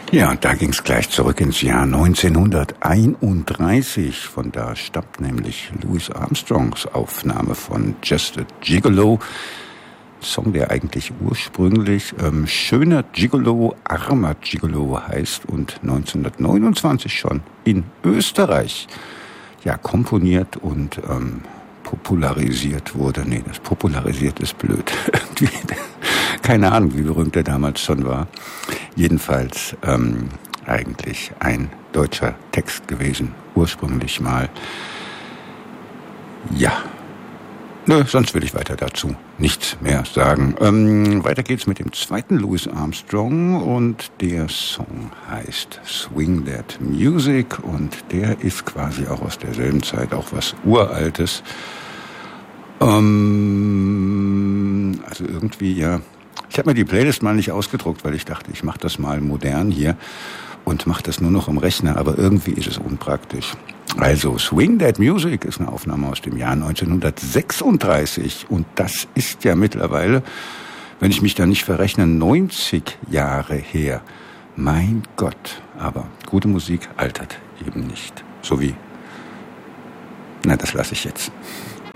Ja, und da ging's gleich zurück ins Jahr 1931. Von da stammt nämlich Louis Armstrongs Aufnahme von Just a Gigolo. Song, der eigentlich ursprünglich Schöner Gigolo, armer Gigolo heißt und 1929 schon in Österreich komponiert und popularisiert wurde. Nee, das popularisiert ist blöd. Keine Ahnung, wie berühmt er damals schon war. Jedenfalls eigentlich ein deutscher Text gewesen, ursprünglich mal. Ja. Nö, sonst will ich weiter dazu nichts mehr sagen. Weiter geht's mit dem zweiten Louis Armstrong und der Song heißt Swing That Music und der ist quasi auch aus derselben Zeit, auch was Uraltes. Also irgendwie, ja. Ich habe mir die Playlist mal nicht ausgedruckt, weil ich dachte, ich mache das mal modern hier und mache das nur noch im Rechner, aber irgendwie ist es unpraktisch. Also Swing That Music ist eine Aufnahme aus dem Jahr 1936 und das ist ja mittlerweile, wenn ich mich da nicht verrechne, 90 Jahre her. Mein Gott, aber gute Musik altert eben nicht. So wie, das lasse ich jetzt.